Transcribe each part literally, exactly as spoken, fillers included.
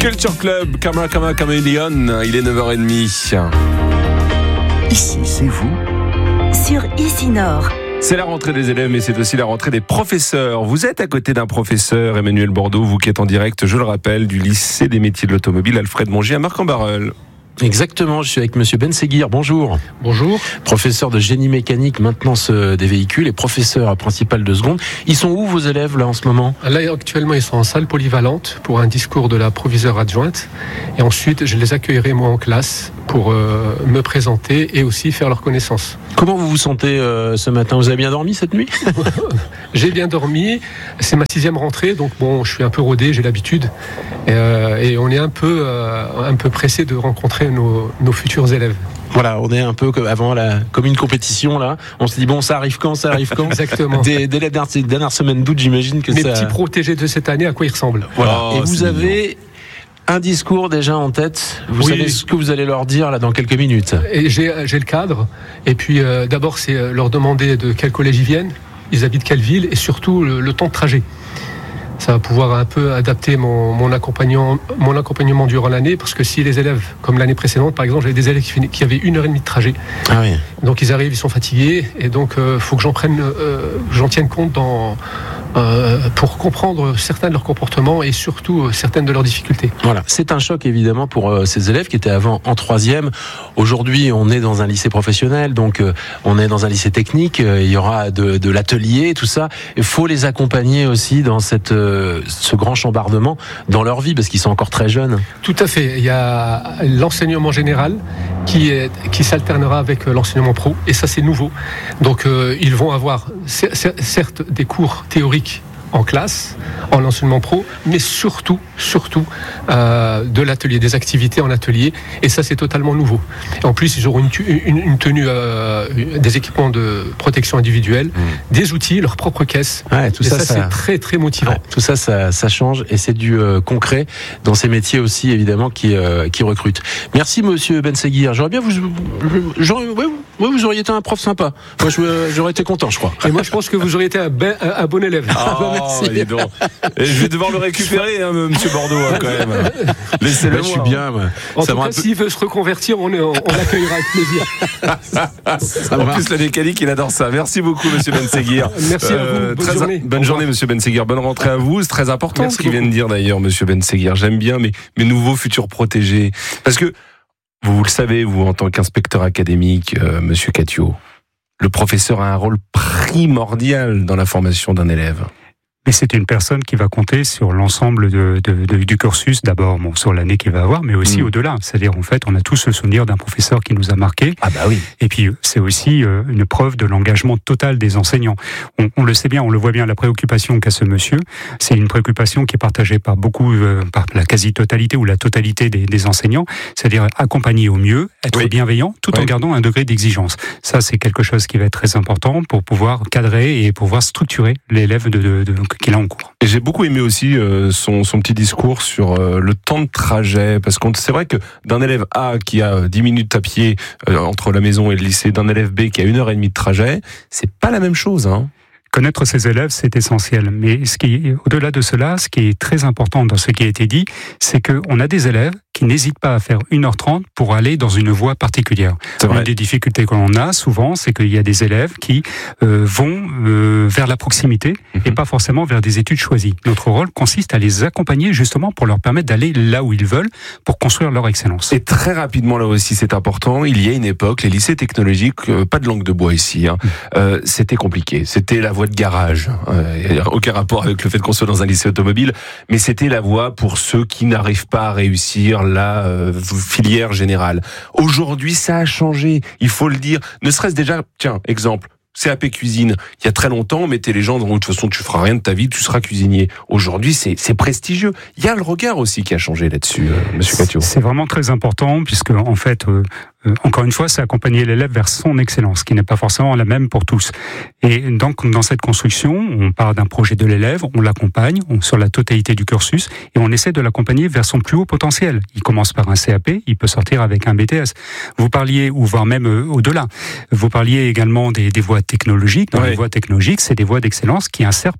Culture Club, Camera Camera Chameleon, il est neuf heures trente. Ici, c'est vous sur Ici Nord. C'est la rentrée des élèves, mais c'est aussi la rentrée des professeurs. Vous êtes à côté d'un professeur, Emmanuel Bordeaux, vous qui êtes en direct, je le rappelle, du lycée des métiers de l'automobile Alfred Mongier à Marc-en-Barœul. Exactement, je suis avec monsieur Ben Seguir, bonjour. Bonjour. Professeur de génie mécanique, maintenance des véhicules et professeur principal de seconde. Ils sont où vos élèves là en ce moment ? Là actuellement ils sont en salle polyvalente pour un discours de la proviseure adjointe et ensuite je les accueillerai moi en classe pour euh, me présenter et aussi faire leur connaissance. Comment vous vous sentez euh, ce matin ? Vous avez bien dormi cette nuit ? J'ai bien dormi, c'est ma sixième rentrée donc bon je suis un peu rodé, j'ai l'habitude et, euh, et on est un peu, euh, un peu pressé de rencontrer Nos, nos futurs élèves. Voilà, on est un peu comme avant la, comme une compétition là. On se dit bon, ça arrive quand, ça arrive quand. Exactement. Dès, dès la dernière, dernière semaine d'août, j'imagine que Mes ça. Mes petits protégés de cette année, à quoi ils ressemblent. Voilà. Oh, et vous avez un discours déjà en tête. Vous oui. savez ce que vous allez leur dire là dans quelques minutes. Et j'ai, j'ai le cadre. Et puis euh, d'abord, c'est leur demander de quel collège ils viennent, ils habitent quelle ville, et surtout le, le temps de trajet. Ça va pouvoir un peu adapter mon, mon, accompagnement, mon accompagnement durant l'année, parce que si les élèves, comme l'année précédente par exemple, j'avais des élèves qui, qui avaient une heure et demie de trajet. Ah oui. Donc ils arrivent, ils sont fatigués, et donc il euh, faut que j'en prenne, euh, j'en tienne compte dans, euh, pour comprendre certains de leurs comportements et surtout euh, certaines de leurs difficultés. Voilà, c'est un choc évidemment pour euh, ces élèves qui étaient avant en troisième. Aujourd'hui, on est dans un lycée professionnel, donc euh, on est dans un lycée technique. Euh, il y aura de, de l'atelier, tout ça. Il faut les accompagner aussi dans cette euh, ce grand chambardement dans leur vie parce qu'ils sont encore très jeunes. Tout à fait. Il y a l'enseignement général qui, est, qui s'alternera avec l'enseignement pro et ça c'est nouveau. Donc euh, ils vont avoir certes des cours théoriques en classe, en enseignement pro, mais surtout, surtout euh, de l'atelier, des activités en atelier, et ça c'est totalement nouveau. Et en plus, ils auront une, une, une tenue, euh, des équipements de protection individuelle, mmh. des outils, leur propre caisse. Ouais, tout et ça, ça, ça c'est très très motivant. Ouais, tout ça, ça, ça change et c'est du euh, concret dans ces métiers aussi évidemment qui euh, qui recrutent. Merci Monsieur Ben Seguir. J'aurais bien vous, j'aurais, ouais, ouais, vous auriez été un prof sympa. Moi, je, j'aurais été content, je crois. Et moi, je pense que vous auriez été un, ben, un, un bon élève. Oh. Oh, dis donc. Et je vais devoir le récupérer, hein, monsieur Bordeaux, hein, quand même. Laissez-le. Bah, je suis bien. Moi. En ça tout cas, peu... s'il veut se reconvertir, on, est, on l'accueillera avec plaisir. En plus, la mécanique, il adore ça. Merci beaucoup, monsieur Ben Seguir. Merci euh, à vous. Bonne très journée. Bonne journée, monsieur Ben Seguir. Bonne rentrée à vous. C'est très important Merci ce qu'il beaucoup. vient de dire d'ailleurs, monsieur Ben Seguir. J'aime bien mes, mes nouveaux futurs protégés. Parce que, vous, vous le savez, vous, en tant qu'inspecteur académique, euh, monsieur Catio, le professeur a un rôle primordial dans la formation d'un élève. Mais c'est une personne qui va compter sur l'ensemble de, de, de, du cursus, d'abord bon, sur l'année qu'il va avoir, mais aussi mmh. au-delà. C'est-à-dire, en fait, on a tous le souvenir d'un professeur qui nous a marqué. Ah bah oui. Et puis, c'est aussi euh, une preuve de l'engagement total des enseignants. On, on le sait bien, on le voit bien, la préoccupation qu'a ce monsieur, c'est une préoccupation qui est partagée par beaucoup, euh, par la quasi-totalité ou la totalité des, des enseignants. C'est-à-dire accompagner au mieux, être oui. bienveillant, tout oui. en gardant un degré d'exigence. Ça, c'est quelque chose qui va être très important pour pouvoir cadrer et pouvoir structurer l'élève de, de, de qu'il a en cours. Et j'ai beaucoup aimé aussi euh, son, son petit discours sur euh, le temps de trajet, parce que c'est vrai que d'un élève A qui a dix minutes à pied euh, entre la maison et le lycée, d'un élève B qui a une heure et demie de trajet, c'est pas la même chose, hein. Connaître ses élèves, c'est essentiel. Mais ce qui est, au-delà de cela, ce qui est très important dans ce qui a été dit, c'est qu'on a des élèves qui n'hésitent pas à faire une heure trente pour aller dans une voie particulière. C'est vrai. Une des difficultés que l'on a souvent, c'est qu'il y a des élèves qui euh, vont euh, vers la proximité mm-hmm. et pas forcément vers des études choisies. Notre rôle consiste à les accompagner justement pour leur permettre d'aller là où ils veulent pour construire leur excellence. Et très rapidement, là aussi, c'est important, il y a une époque, les lycées technologiques, euh, pas de langue de bois ici, hein, euh, c'était compliqué. C'était la voie de garage. Euh, aucun rapport avec le fait qu'on soit dans un lycée automobile, mais c'était la voie pour ceux qui n'arrivent pas à réussir la euh, filière générale. Aujourd'hui, ça a changé, il faut le dire. Ne serait-ce déjà, tiens, exemple, C A P cuisine. Il y a très longtemps, on mettait les gens dans de toute façon, tu feras rien de ta vie, tu seras cuisinier. Aujourd'hui, c'est, c'est prestigieux. Il y a le regard aussi qui a changé là-dessus, euh, monsieur Catio. C'est vraiment très important, puisque, en fait, euh, euh, encore une fois, c'est accompagner l'élève vers son excellence, qui n'est pas forcément la même pour tous. Et donc, dans cette construction, on part d'un projet de l'élève, on l'accompagne on, sur la totalité du cursus, et on essaie de l'accompagner vers son plus haut potentiel. Il commence par un C A P, il peut sortir avec un B T S. Vous parliez, ou voire même euh, au-delà, vous parliez également des, des voies technologiques. Dans ouais. les voies technologiques, c'est des voies d'excellence qui insèrent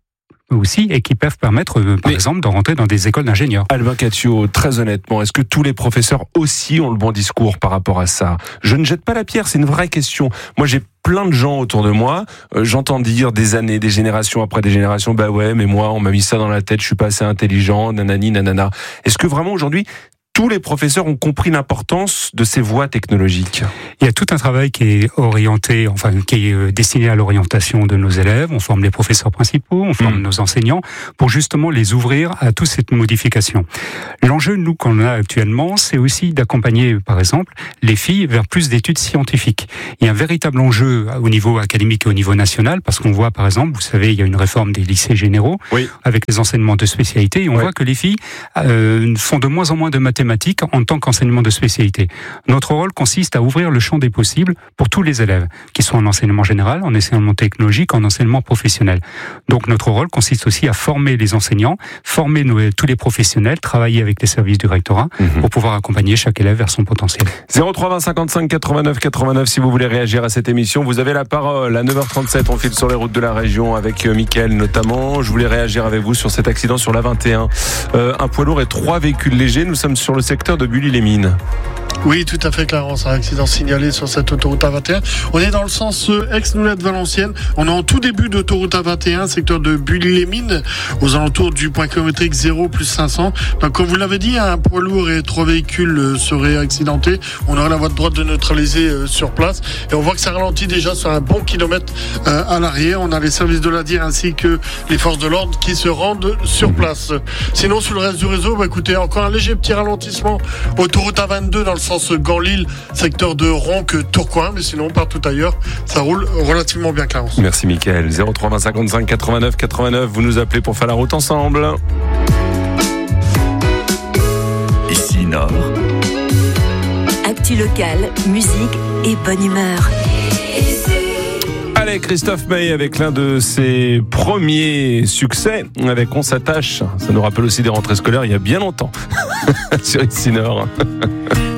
aussi et qui peuvent permettre, euh, par Mais... exemple, de rentrer dans des écoles d'ingénieurs. Albin Catio, très honnêtement, est-ce que tous les professeurs aussi ont le bon discours par rapport à ça? Je ne jette pas la pierre, c'est une vraie question. Moi, j'ai plein de gens autour de moi, euh, j'entends dire des années, des générations après des générations, bah ouais, mais moi, on m'a mis ça dans la tête, je suis pas assez intelligent, nanani, nanana. Est-ce que vraiment aujourd'hui, tous les professeurs ont compris l'importance de ces voies technologiques? Il y a tout un travail qui est orienté, enfin qui est destiné à l'orientation de nos élèves. On forme les professeurs principaux, on forme mmh. nos enseignants pour justement les ouvrir à toute cette modification. L'enjeu, nous, qu'on a actuellement, c'est aussi d'accompagner, par exemple, les filles vers plus d'études scientifiques. Il y a un véritable enjeu au niveau académique et au niveau national, parce qu'on voit, par exemple, vous savez, il y a une réforme des lycées généraux oui. avec les enseignements de spécialité, et on oui. voit que les filles euh, font de moins en moins de mathématiques en tant qu'enseignement de spécialité. Notre rôle consiste à ouvrir le champ des possibles pour tous les élèves, qui sont en enseignement général, en enseignement technologique, en enseignement professionnel. Donc notre rôle consiste aussi à former les enseignants, former nos, tous les professionnels, travailler avec les services du rectorat mmh. pour pouvoir accompagner chaque élève vers son potentiel. zéro trois vingt cinquante-cinq quatre-vingt-neuf quatre-vingt-neuf si vous voulez réagir à cette émission. Vous avez la parole à neuf heures trente-sept. On file sur les routes de la région avec Mickaël notamment. Je voulais réagir avec vous sur cet accident sur l'A vingt et un. Euh, un poids lourd et trois véhicules légers. Nous sommes sur le secteur de Bully-les-Mines. Oui, tout à fait, Clarence. Un accident signalé sur cette autoroute A vingt et un. On est dans le sens ex-Noulette-Valenciennes. On est en tout début d'autoroute A vingt et un, secteur de Bully-les-Mines, aux alentours du point kilométrique zéro plus cinq cents. Donc, comme vous l'avez dit, un poids lourd et trois véhicules seraient accidentés. On aurait la voie de droite de neutraliser sur place. Et on voit que ça ralentit déjà sur un bon kilomètre à l'arrière. On a les services de l'A D I R ainsi que les forces de l'ordre qui se rendent sur place. Sinon, sur le reste du réseau, bah, écoutez, encore un léger petit ralentissement. Autoroute A vingt-deux dans le sens Gand-Lille, secteur de Ronque-Tourcoing, mais sinon partout ailleurs, ça roule relativement bien, Clarence. Merci Mickaël. zéro trois vingt cinquante-cinq quatre-vingt-neuf quatre-vingt-neuf, vous nous appelez pour faire la route ensemble. Ici Nord. Actu locale, musique et bonne humeur. Allez, Christophe Maé avec l'un de ses premiers succès avec On s'attache. Ça nous rappelle aussi des rentrées scolaires il y a bien longtemps sur Ici Nord.